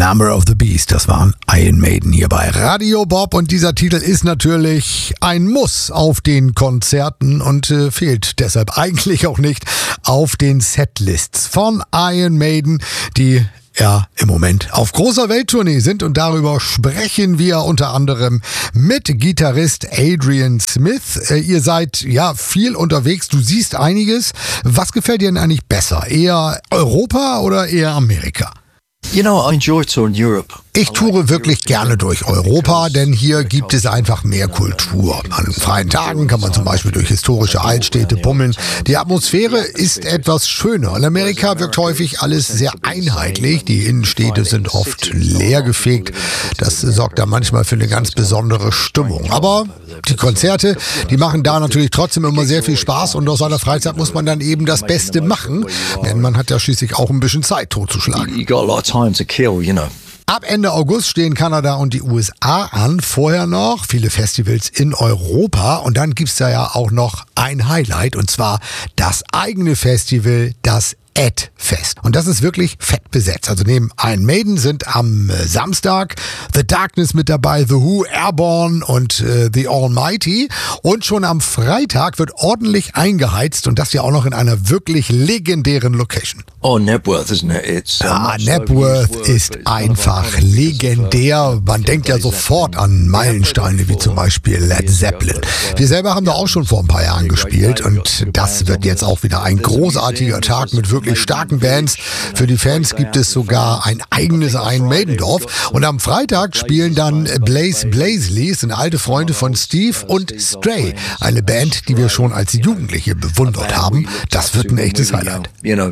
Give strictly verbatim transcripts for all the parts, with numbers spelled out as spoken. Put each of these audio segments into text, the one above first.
Number of the Beast, das waren Iron Maiden hier bei Radio Bob und dieser Titel ist natürlich ein Muss auf den Konzerten und äh, fehlt deshalb eigentlich auch nicht auf den Setlists von Iron Maiden, die ja im Moment auf großer Welttournee sind und darüber sprechen wir unter anderem mit Gitarrist Adrian Smith. Äh, ihr seid ja viel unterwegs, du siehst einiges. Was gefällt dir denn eigentlich besser? Eher Europa oder eher Amerika? You know, I enjoy touring Europe. Ich toure wirklich gerne durch Europa, denn hier gibt es einfach mehr Kultur. An freien Tagen kann man zum Beispiel durch historische Altstädte bummeln. Die Atmosphäre ist etwas schöner. In Amerika wirkt häufig alles sehr einheitlich. Die Innenstädte sind oft leergefegt. Das sorgt da manchmal für eine ganz besondere Stimmung. Aber die Konzerte, die machen da natürlich trotzdem immer sehr viel Spaß und aus seiner Freizeit muss man dann eben das Beste machen, denn man hat ja schließlich auch ein bisschen Zeit totzuschlagen. You got a lot of time to kill, you know. Ab Ende August stehen Kanada und die U S A an, vorher noch viele Festivals in Europa und dann gibt's da ja auch noch ein Highlight und zwar das eigene Festival, das Ed-Fest. Und das ist wirklich fett besetzt. Also neben Iron Maiden sind am äh, Samstag The Darkness mit dabei, The Who, Airborne und äh, The Almighty. Und schon am Freitag wird ordentlich eingeheizt und das ja auch noch in einer wirklich legendären Location. Oh, Nebworth, isn't it? It's, uh, Ah, Nebworth ist einfach legendär. Man denkt ja sofort an Meilensteine wie zum Beispiel Led Zeppelin. Wir selber haben da auch schon vor ein paar Jahren gespielt und das wird jetzt auch wieder ein großartiger Tag mit wirklich starken Bands. Für die Fans gibt es sogar ein eigenes Iron Maiden-Dorf. Und am Freitag spielen dann Blaze Blazely, sind alte Freunde von Steve, und Stray, eine Band, die wir schon als Jugendliche bewundert haben. Das wird ein echtes Highlight. You know,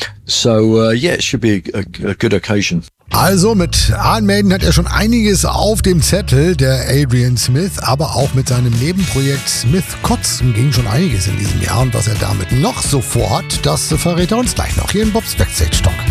so uh, yeah, it should be a, a good occasion. Also mit Iron Maiden hat er schon einiges auf dem Zettel, der Adrian Smith, aber auch mit seinem Nebenprojekt Smith Kotzen ging schon einiges in diesem Jahr und was er damit noch so vorhat, das verrät er uns gleich noch hier in Bobs Backstage Talk.